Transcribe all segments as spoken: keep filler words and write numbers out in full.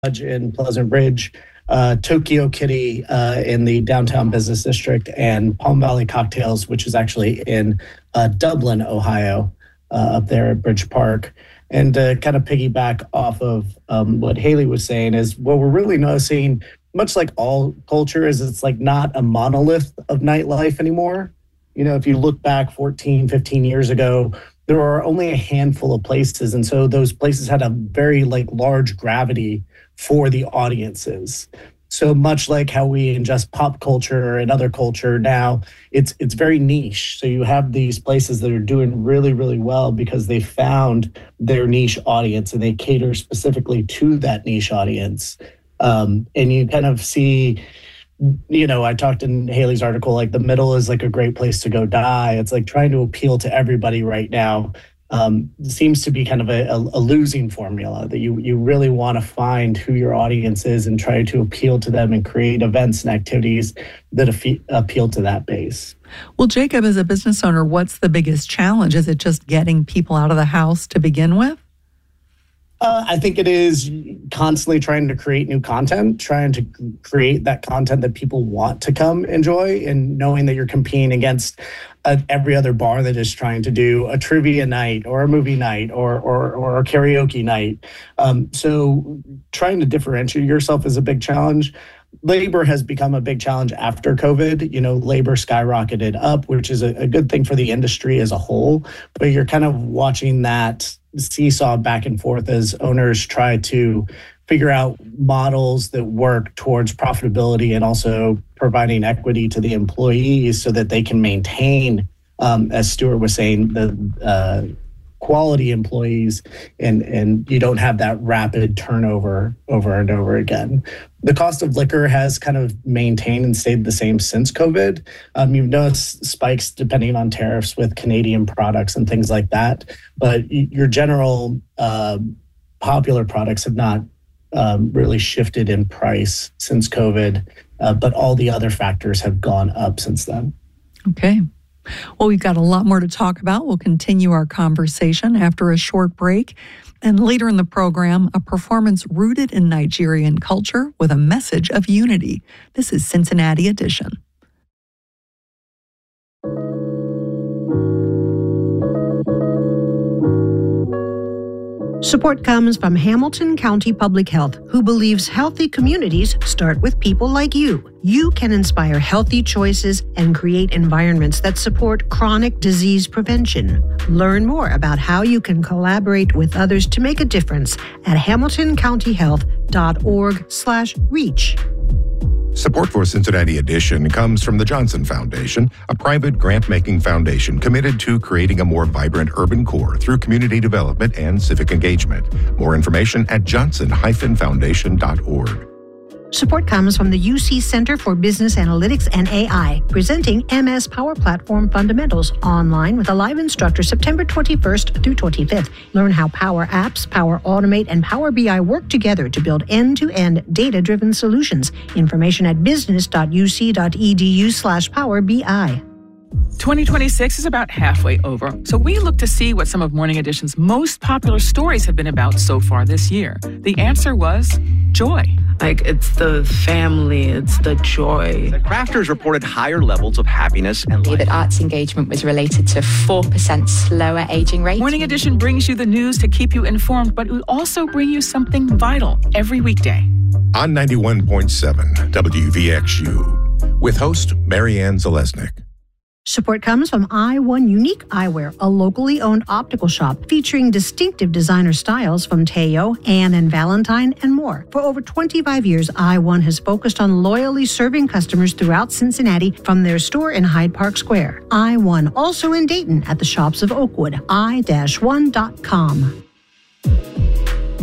in Pleasant Ridge, uh, Tokyo Kitty uh, in the downtown business district, and Palm Valley Cocktails, which is actually in uh, Dublin, Ohio, uh, up there at Bridge Park. And to kind of piggyback off of um, what Haley was saying is what we're really noticing, much like all culture, is it's like not a monolith of nightlife anymore. You know, if you look back fourteen, fifteen years ago, there were only a handful of places. And so those places had a very like large gravity for the audiences. So much like how we ingest pop culture and other culture now, it's it's very niche. So you have these places that are doing really, really well because they found their niche audience and they cater specifically to that niche audience. Um, and you kind of see, you know, I talked in Haley's article, like the middle is like a great place to go die. It's like trying to appeal to everybody right now. Um, seems to be kind of a, a, a losing formula that you you really want to find who your audience is and try to appeal to them and create events and activities that afe- appeal to that base. Well, Jacob, as a business owner, what's the biggest challenge? Is it just getting people out of the house to begin with? Uh, I think it is constantly trying to create new content, trying to create that content that people want to come enjoy, and knowing that you're competing against uh, every other bar that is trying to do a trivia night or a movie night or or, or a karaoke night. Um, so trying to differentiate yourself is a big challenge. Labor has become a big challenge after COVID. You know, labor skyrocketed up, which is a, a good thing for the industry as a whole. But you're kind of watching that seesaw back and forth as owners try to figure out models that work towards profitability and also providing equity to the employees so that they can maintain, um, as Stuart was saying, the uh, quality employees, and and you don't have that rapid turnover over and over again. The cost of liquor has kind of maintained and stayed the same since COVID. Um, you've noticed spikes depending on tariffs with Canadian products and things like that, but your general uh, popular products have not um, really shifted in price since COVID, uh, but all the other factors have gone up since then. Okay. Well, we've got a lot more to talk about. We'll continue our conversation after a short break. And later in the program, a performance rooted in Nigerian culture with a message of unity. This is Cincinnati Edition. Support comes from Hamilton County Public Health, who believes healthy communities start with people like you. You can inspire healthy choices and create environments that support chronic disease prevention. Learn more about how you can collaborate with others to make a difference at hamilton county health dot org slash reach. Support for Cincinnati Edition comes from the Johnson Foundation, a private grant-making foundation committed to creating a more vibrant urban core through community development and civic engagement. More information at johnson dash foundation dot org. Support comes from the U C Center for Business Analytics and A I, presenting M S Power Platform Fundamentals online with a live instructor September twenty-first through twenty-fifth. Learn how Power Apps, Power Automate, and Power B I work together to build end-to-end data-driven solutions. Information at business dot u c dot e d u slash power b i. twenty twenty-six is about halfway over, so we look to see what some of Morning Edition's most popular stories have been about so far this year. The answer was joy. Like, it's the family, it's the joy. The crafters reported higher levels of happiness and life. That arts engagement was related to four percent slower aging rate. Morning Edition brings you the news to keep you informed, but we also bring you something vital every weekday. On ninety-one point seven W V X U, with host Marianne Zalesnik. Support comes from I one Unique Eyewear, a locally owned optical shop featuring distinctive designer styles from Teo, Anne and Valentine, and more. For over twenty-five years, I one has focused on loyally serving customers throughout Cincinnati from their store in Hyde Park Square. I one, also in Dayton at the shops of Oakwood, i one dot com.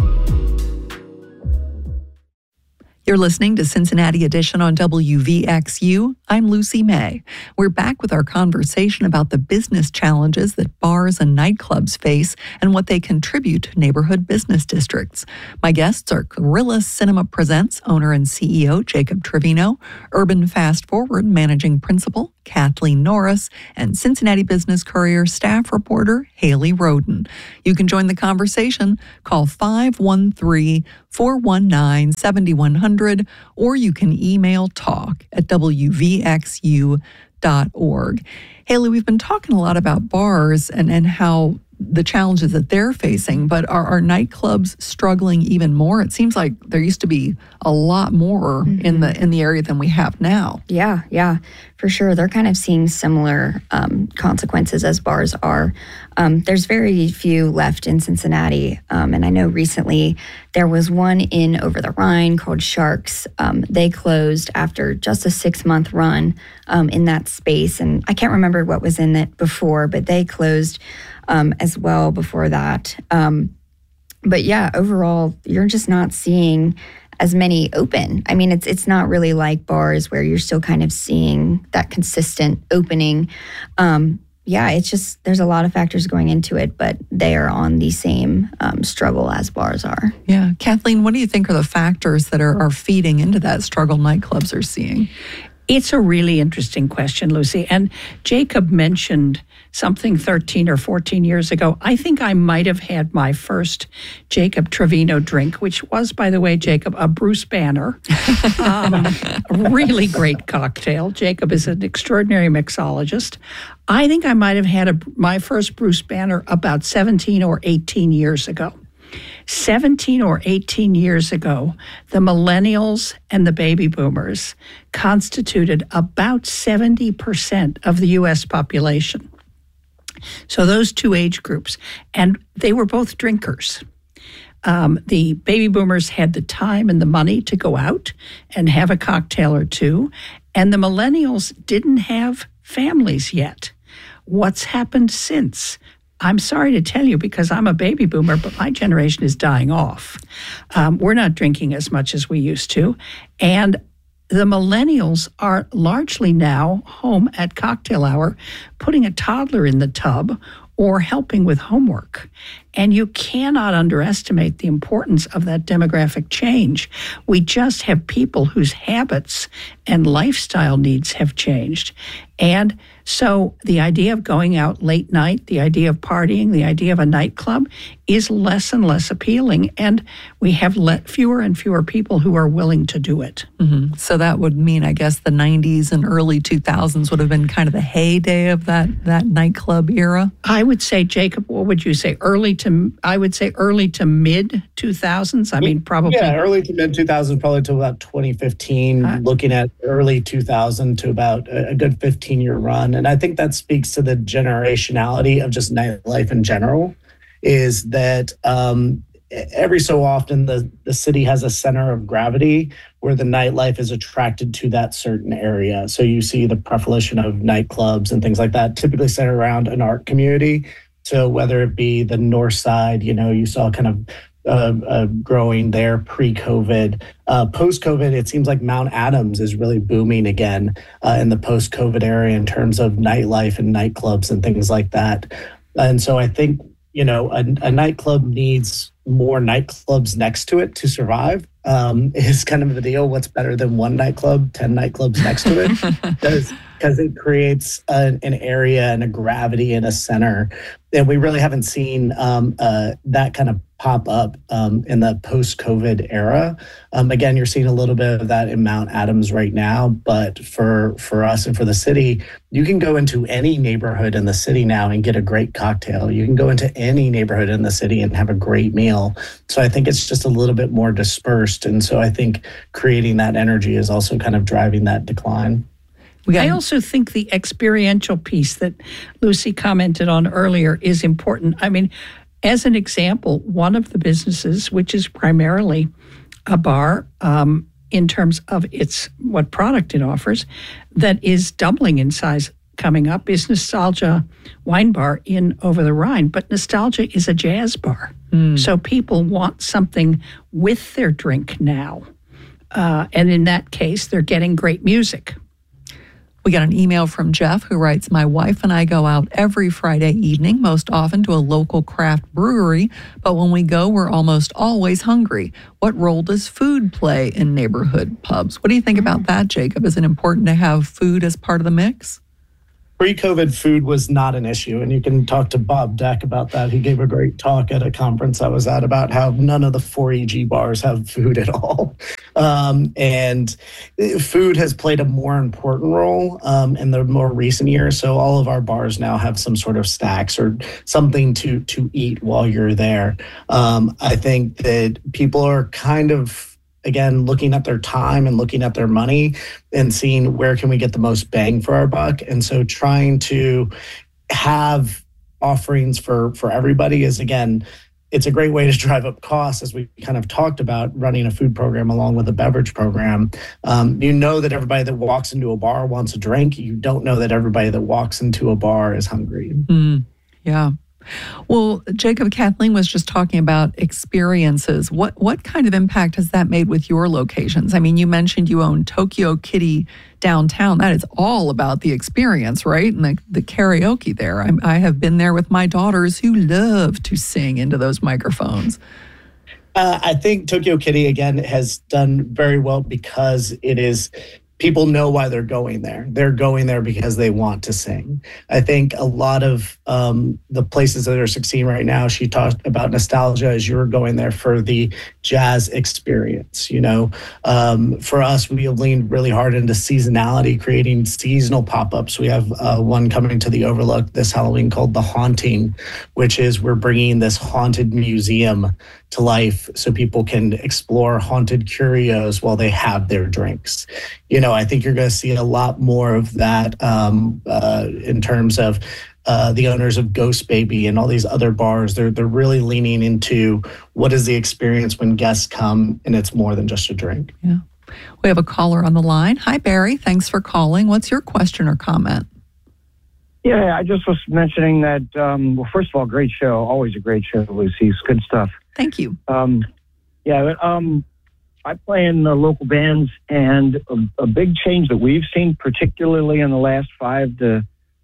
You're listening to Cincinnati Edition on W V X U. I'm Lucy May. We're back with our conversation about the business challenges that bars and nightclubs face and what they contribute to neighborhood business districts. My guests are Guerrilla Cinema Presents owner and C E O Jacob Trevino, Urban Fast Forward managing principal Kathleen Norris, and Cincinnati Business Courier staff reporter Haley Roden. You can join the conversation. Call five one three, four one nine, seven one zero zero or you can email talk at w v x u dot org. Haley, we've been talking a lot about bars and, and how the challenges that they're facing, but are, are nightclubs struggling even more? It seems like there used to be a lot more mm-hmm. in the in the area than we have now. Yeah, yeah, for sure. They're kind of seeing similar um, consequences as bars are. Um, there's very few left in Cincinnati, um, and I know recently there was one in Over the Rhine called Sharks. Um, they closed after just a six-month run um, in that space, and I can't remember what was in it before, but they closed Um, as well before that. Um, but yeah, overall, you're just not seeing as many open. I mean, it's it's not really like bars where you're still kind of seeing that consistent opening. Um, yeah, it's just, there's a lot of factors going into it, but they are on the same um, struggle as bars are. Yeah. Kathleen, what do you think are the factors that are, are feeding into that struggle nightclubs are seeing? It's a really interesting question, Lucy. And Jacob mentioned something thirteen or fourteen years ago. I think I might have had my first Jacob Trevino drink, which was, by the way, Jacob, a Bruce Banner. um, a really great cocktail. Jacob is an extraordinary mixologist. I think I might have had a, my first Bruce Banner about seventeen or eighteen years ago. seventeen or eighteen years ago, the millennials and the baby boomers constituted about seventy percent of the U S population. So those two age groups, and they were both drinkers. Um, the baby boomers had the time and the money to go out and have a cocktail or two, and the millennials didn't have families yet. What's happened since? I'm sorry to tell you, because I'm a baby boomer, but my generation is dying off. Um, we're not drinking as much as we used to. And the millennials are largely now home at cocktail hour, putting a toddler in the tub or helping with homework. And you cannot underestimate the importance of that demographic change. We just have people whose habits and lifestyle needs have changed. And so the idea of going out late night, the idea of partying, the idea of a nightclub is less and less appealing. And we have let fewer and fewer people who are willing to do it. Mm-hmm. So that would mean, I guess, the nineties and early two thousands would have been kind of the heyday of that, that nightclub era? I would say, Jacob, what would you say? Early to, I would say early to mid two thousands. I mean, probably. Yeah, early to mid two thousands, probably to about twenty fifteen, uh, looking at early two thousand to about a, a good fifteen year run. And I think that speaks to the generationality of just nightlife in general, is that um, every so often the, the city has a center of gravity where the nightlife is attracted to that certain area. So you see the proliferation of nightclubs and things like that, typically centered around an art community. So whether it be the north side, you know, you saw kind of uh, uh, growing there pre-COVID. Uh, post-COVID, it seems like Mount Adams is really booming again uh, in the post-COVID era in terms of nightlife and nightclubs and things like that. And so I think, you know, a, a nightclub needs more nightclubs next to it to survive. Um, is kind of the deal. What's better than one nightclub, ten nightclubs next to it? Because because it creates an, an area and a gravity and a center. And we really haven't seen um, uh, that kind of pop up um, in the post-COVID era. Um, again, you're seeing a little bit of that in Mount Adams right now, but for, for us and for the city, you can go into any neighborhood in the city now and get a great cocktail. You can go into any neighborhood in the city and have a great meal. So I think it's just a little bit more dispersed. And so I think creating that energy is also kind of driving that decline. I also think the experiential piece that Lucy commented on earlier is important. I mean, as an example, one of the businesses, which is primarily a bar um, in terms of its what product it offers, that is doubling in size coming up, is Nostalgia Wine Bar in Over the Rhine. But Nostalgia is a jazz bar. Mm. So people want something with their drink now. Uh, and in that case, they're getting great music. We got an email from Jeff who writes, my wife and I go out every Friday evening, most often to a local craft brewery, but when we go, we're almost always hungry. What role does food play in neighborhood pubs? What do you think about that, Jacob? Is it important to have food as part of the mix? Pre-COVID, food was not an issue, and you can talk to Bob Deck about that. He gave a great talk at a conference I was at about how none of the four E G bars have food at all. Um, and food has played a more important role um, in the more recent years. So all of our bars now have some sort of snacks or something to, to eat while you're there. Um, I think that people are kind of again, looking at their time and looking at their money and seeing where can we get the most bang for our buck. And so trying to have offerings for, for everybody is, again, it's a great way to drive up costs, as we kind of talked about running a food program along with a beverage program. Um, you know that everybody that walks into a bar wants a drink. You don't know that everybody that walks into a bar is hungry. Mm, yeah. Well, Jacob, Kathleen was just talking about experiences. What what kind of impact has that made with your locations? I mean, you mentioned you own Tokyo Kitty downtown. That is all about the experience, right? And the, the karaoke there. I, I have been there with my daughters who love to sing into those microphones. Uh, I think Tokyo Kitty, again, has done very well because it is... people know why they're going there. They're going there because they want to sing. I think a lot of um, the places that are succeeding right now, she talked about nostalgia as you were going there for the jazz experience. You know, um, for us, we have leaned really hard into seasonality, creating seasonal pop-ups. We have uh, one coming to the Overlook this Halloween called The Haunting, which is we're bringing this haunted museum to life so people can explore haunted curios while they have their drinks. You know, I think you're going to see a lot more of that um, uh, in terms of uh, the owners of Ghost Baby and all these other bars. They're they're really leaning into what is the experience when guests come and it's more than just a drink. Yeah. We have a caller on the line. Hi, Barry. Thanks for calling. What's your question or comment? Yeah, I just was mentioning that, um, well, first of all, great show. Always a great show, Lucy. It's good stuff. Thank you. Um, yeah, um, I play in the local bands, and a, a big change that we've seen, particularly in the last five to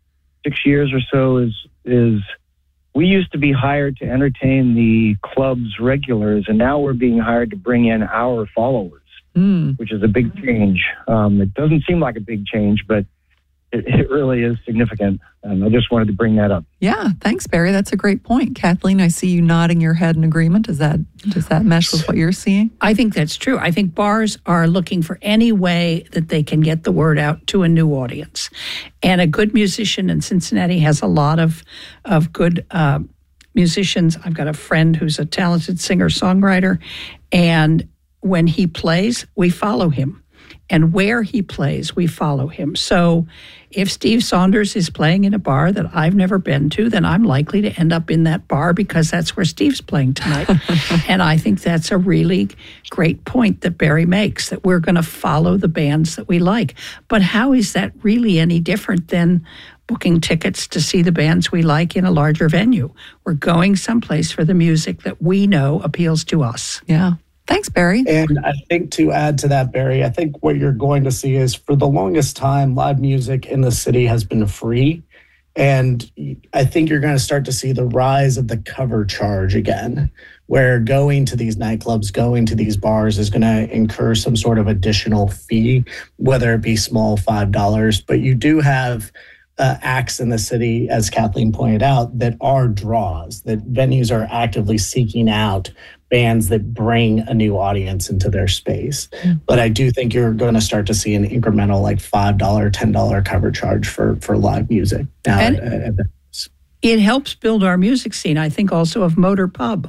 six years or so, is is we used to be hired to entertain the club's regulars, and now we're being hired to bring in our followers, mm. which is a big change. Um, it doesn't seem like a big change, but it, it really is significant. And I just wanted to bring that up. Yeah, thanks, Barry. That's a great point. Kathleen, I see you nodding your head in agreement. Does that does that mesh with what you're seeing? I think that's true. I think bars are looking for any way that they can get the word out to a new audience. And a good musician in Cincinnati has a lot of, of good uh, musicians. I've got a friend who's a talented singer-songwriter, and when he plays, we follow him. And where he plays, we follow him. So if Steve Saunders is playing in a bar that I've never been to, then I'm likely to end up in that bar because that's where Steve's playing tonight. And I think that's a really great point that Barry makes, that we're going to follow the bands that we like. But how is that really any different than booking tickets to see the bands we like in a larger venue? We're going someplace for the music that we know appeals to us. Yeah. Thanks, Barry. And I think to add to that, Barry, I think what you're going to see is for the longest time, live music in the city has been free. And I think you're going to start to see the rise of the cover charge again, where going to these nightclubs, going to these bars is going to incur some sort of additional fee, whether it be small, five dollars. But you do have Uh, acts in the city, as Kathleen pointed out, that are draws, that venues are actively seeking out bands that bring a new audience into their space. Mm-hmm. But I do think you're going to start to see an incremental like five dollars, ten dollars cover charge for, for live music. Now, and at, at, at it helps build our music scene. I think also of Motor Pub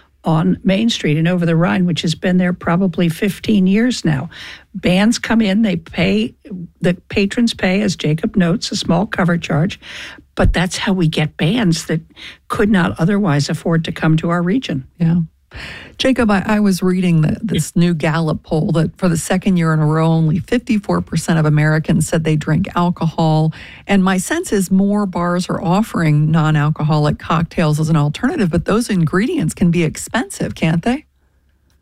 on Main Street and Over the Rhine, which has been there probably fifteen years now. Bands come in, they pay, the patrons pay, as Jacob notes, a small cover charge, but that's how we get bands that could not otherwise afford to come to our region. Yeah. Jacob, I, I was reading the, this new Gallup poll that for the second year in a row, only fifty-four percent of Americans said they drink alcohol. And my sense is more bars are offering non-alcoholic cocktails as an alternative, but those ingredients can be expensive, can't they?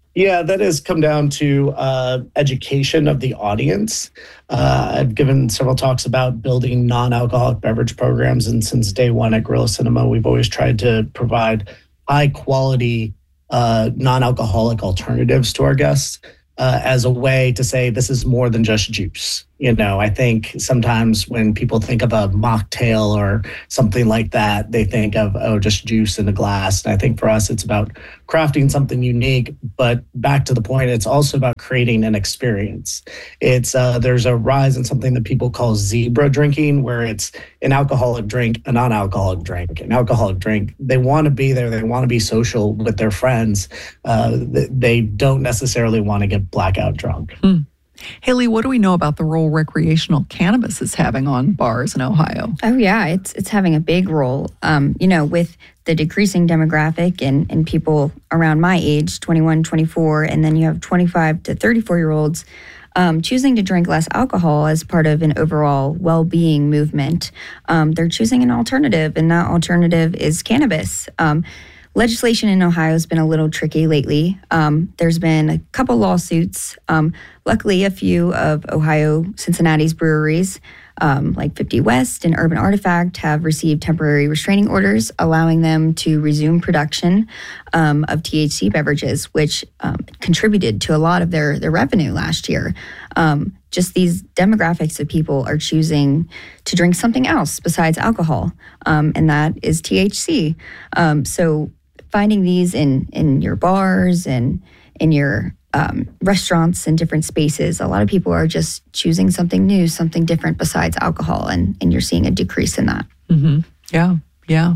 Yeah, that has come down to uh, education of the audience. Uh, I've given several talks about building non-alcoholic beverage programs, and since day one at Guerrilla Cinema, we've always tried to provide high-quality uh, non-alcoholic alternatives to our guests uh, as a way to say this is more than just juice. You know, I think sometimes when people think of a mocktail or something like that, they think of, oh, just juice in a glass. And I think for us, it's about crafting something unique. But back to the point, it's also about creating an experience. It's uh, there's a rise in something that people call zebra drinking, where it's an alcoholic drink, a non-alcoholic drink. An alcoholic drink, they want to be there. They want to be social with their friends. Uh, they don't necessarily want to get blackout drunk. Hmm. Haley, what do we know about the role recreational cannabis is having on bars in Ohio? Oh, yeah, it's it's having a big role. Um, you know, with the decreasing demographic and, and people around my age, twenty-one, twenty-four, and then you have twenty-five to thirty-four-year-olds um, choosing to drink less alcohol as part of an overall well-being movement. Um, they're choosing an alternative, and that alternative is cannabis. Um, Legislation in Ohio has been a little tricky lately. Um, there's been a couple lawsuits. Um, luckily, a few of Ohio, Cincinnati's breweries, um, like fifty West and Urban Artifact, have received temporary restraining orders, allowing them to resume production um, of T H C beverages, which um, contributed to a lot of their, their revenue last year. Um, just these demographics of people are choosing to drink something else besides alcohol, um, and that is T H C. Um, so finding these in, in your bars and in your um, restaurants and different spaces, a lot of people are just choosing something new, something different besides alcohol, and, and you're seeing a decrease in that. Mm-hmm. Yeah, yeah.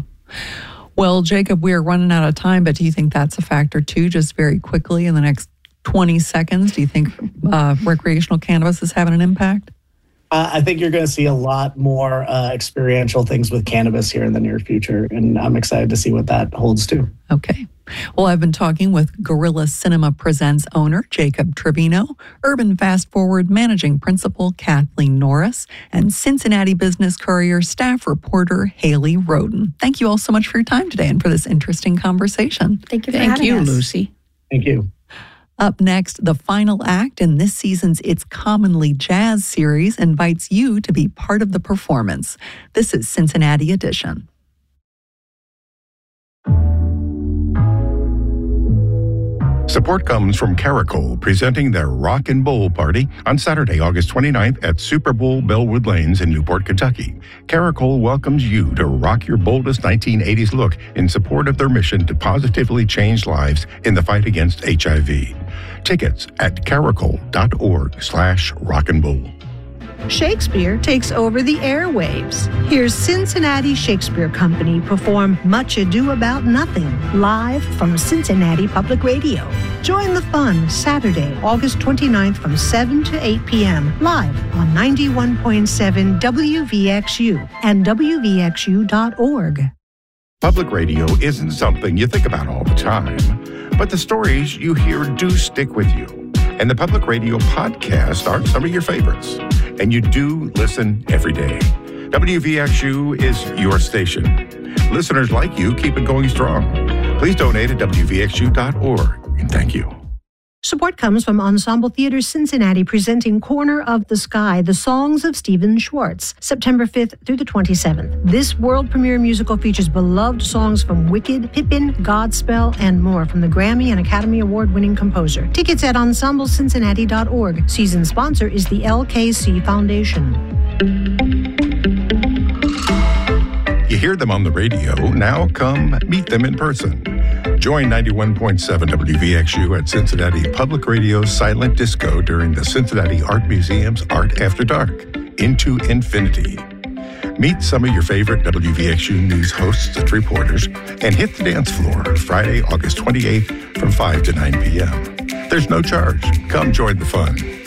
Well, Jacob, we're running out of time, but do you think that's a factor too, just very quickly in the next twenty seconds? Do you think uh, recreational cannabis is having an impact? Uh, I think you're going to see a lot more uh, experiential things with cannabis here in the near future, and I'm excited to see what that holds too. Okay. Well, I've been talking with Guerrilla Cinema Presents owner Jacob Trevino, Urban Fast Forward Managing Principal Kathleen Norris, and Cincinnati Business Courier staff reporter Haley Roden. Thank you all so much for your time today and for this interesting conversation. Thank you for Thank having you, us. Lucy. Thank you. Up next, the final act in this season's It's Commonly Jazz series invites you to be part of the performance. This is Cincinnati Edition. Support comes from Caracol, presenting their Rock and Bowl Party on Saturday, August twenty-ninth at Super Bowl Bellwood Lanes in Newport, Kentucky. Caracol welcomes you to rock your boldest nineteen eighties look in support of their mission to positively change lives in the fight against H I V. Tickets at caracol.org slash rock and bowl. Shakespeare takes over the airwaves. Here's Cincinnati Shakespeare Company perform Much Ado About Nothing, live from Cincinnati Public Radio. Join the fun Saturday, August twenty-ninth from seven to eight p.m. live on ninety-one point seven W V X U and W V X U dot org. Public radio isn't something you think about all the time, but the stories you hear do stick with you. And the Public Radio podcast are some of your favorites. And you do listen every day. W V X U is your station. Listeners like you keep it going strong. Please donate at W V X U dot org. And thank you. Support comes from Ensemble Theater Cincinnati presenting Corner of the Sky, the songs of Stephen Schwartz, September fifth through the twenty-seventh. This world premiere musical features beloved songs from Wicked, Pippin, Godspell, and more from the Grammy and Academy Award-winning composer. Tickets at ensemble cincinnati dot org. Season sponsor is the L K C Foundation. You hear them on the radio. Now come meet them in person. Join ninety-one point seven W V X U at Cincinnati Public Radio's Silent Disco during the Cincinnati Art Museum's Art After Dark, Into Infinity. Meet some of your favorite W V X U News hosts and reporters and hit the dance floor Friday, August twenty-eighth from five to nine p.m. There's no charge. Come join the fun.